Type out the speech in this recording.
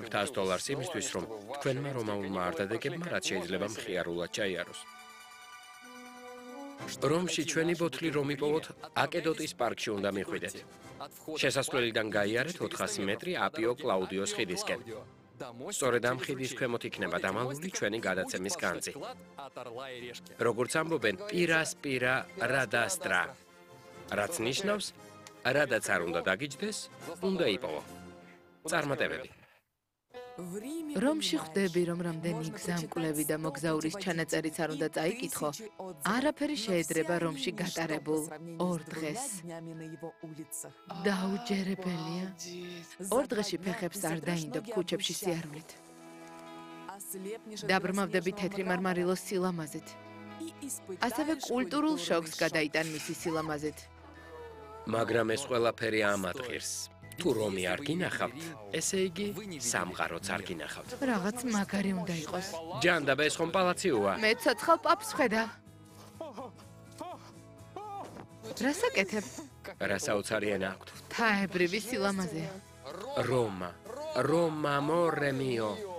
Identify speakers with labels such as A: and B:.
A: ვამუშავებთ $100 იმისთვის, რომ თქვენმა რომაულმა არდადეგებმა რაც შეიძლება მხიარულად ჩაიაროს. რომში ჩვენი ბოთლი რომ იპოვოთ, აკედოტის პარკში უნდა მიხვიდეთ. შესასვლელიდან გაიარეთ 400 მეტრი აპიო კლაუდიოს ხიდისკენ. სწორედ ამ ხიდის ქვემოთ იქნება დამალული ჩვენი გადაცემის განძი. როგორც ამბობენ, პირას პირა რადასტრა. რაც ნიშნავს, რადაც არ უნდა დაგიჯდეს, უნდა იპოვო. წარმატებები.
B: რომში ხვდები, რომ რამდენი გზამკვლევი და მოგზაურის ჩანაწერიც არ უნდა წაიკითხო, არაფერი შეედრება რომში გატარებულ 2 დღეს. დაუჯერებელია. 2 დღეში ფეხებს არ დაინდობ ქუჩებში სიარულით. დაბრმავდები თეთრი მარმარილოს სილამაზით. ასევე კულტურულ შოკს გადაიტან მისი სილამაზით.
A: მაგრამ ეს ყველაფერი ამადღირს. თუ რომი არ გინახავთ, ესე იგი სამყაროც არ გინახავთ.
B: რაღაც მაგარი უნდა იყოს.
A: ჯანდაბა ეს ხომ პალაციოა?
B: მე ცოცხალ პაპს ხედავ. რას აკეთებ?
A: რა საოცარი ენა აქვთ?
B: თაებრივი სილამაზეა.
A: Roma, Roma, amore mio.